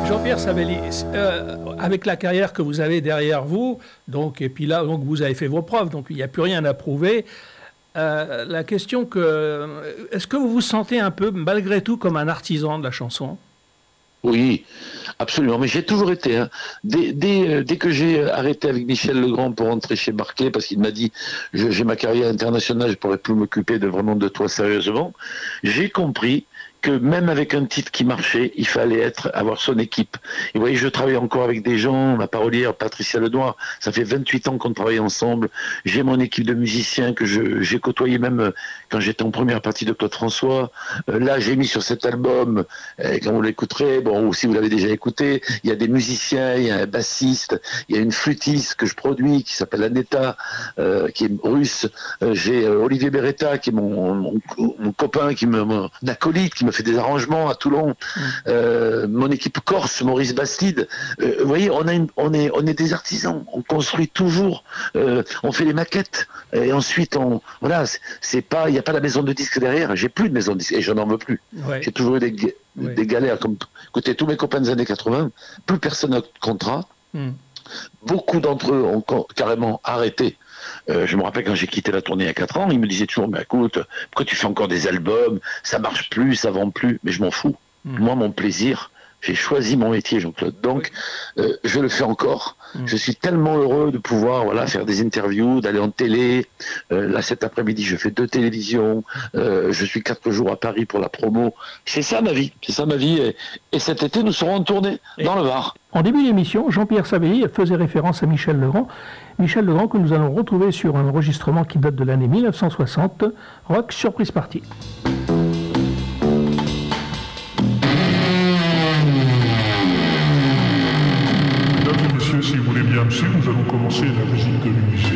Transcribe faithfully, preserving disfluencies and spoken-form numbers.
Jean-Pierre Sabelli, euh, avec la carrière que vous avez derrière vous, donc, et puis là, donc, vous avez fait vos preuves, donc il n'y a plus rien à prouver. Euh, la question que... Est-ce que vous vous sentez un peu, malgré tout, comme un artisan de la chanson ? Oui, absolument. Mais j'ai toujours été. Hein. Dès, dès, dès que j'ai arrêté avec Michel Legrand pour rentrer chez Barclay, parce qu'il m'a dit je, j'ai ma carrière internationale, je pourrais plus m'occuper de vraiment de toi sérieusement, j'ai compris que même avec un titre qui marchait, il fallait être, avoir son équipe. Et vous voyez, je travaille encore avec des gens, ma parolière, Patricia Lenoir, ça fait vingt-huit ans qu'on travaille ensemble. J'ai mon équipe de musiciens que je, j'ai côtoyé même quand j'étais en première partie de Claude François. Euh, là, j'ai mis sur cet album, euh, quand vous l'écouterez, bon, ou si vous l'avez déjà écouté, il y a des musiciens, il y a un bassiste, il y a une flûtiste que je produis qui s'appelle Aneta, euh, qui est russe. Euh, j'ai euh, Olivier Beretta, qui est mon, mon, mon copain, qui me, mon acolyte, qui me fait des arrangements à Toulon, mmh. euh, mon équipe corse, Maurice Bastide. Euh, vous voyez, on, a une, on, est, on est des artisans, on construit toujours, euh, on fait les maquettes, et ensuite, on, voilà, c'est, c'est pas, il n'y a pas la maison de disque derrière, j'ai plus de maison de disque, et je n'en veux plus. Ouais. J'ai toujours eu des, ouais. des galères, comme écoutez, tous mes copains des années quatre-vingts, plus personne n'a de contrat, mmh. beaucoup d'entre eux ont carrément arrêté. Euh, je me rappelle quand j'ai quitté la tournée il y a quatre ans, ils me disaient toujours, mais écoute, pourquoi tu fais encore des albums, ça marche plus, ça vend plus, mais je m'en fous. Mmh. Moi, mon plaisir, j'ai choisi mon métier, Jean-Claude, donc euh, je le fais encore. Mmh. Je suis tellement heureux de pouvoir voilà, faire des interviews, d'aller en télé. Euh, là, cet après-midi, je fais deux télévisions. Euh, je suis quatre jours à Paris pour la promo. C'est ça ma vie, c'est ça ma vie. Et, et cet été, nous serons en tournée et dans le Var. En début d'émission, Jean-Pierre Sabelli faisait référence à Michel Legrand. Michel Legrand que nous allons retrouver sur un enregistrement qui date de l'année mille neuf cent soixante, Rock Surprise Party. Mesdames et messieurs, si vous voulez bien me suivre, nous allons commencer la visite de l'Élysée.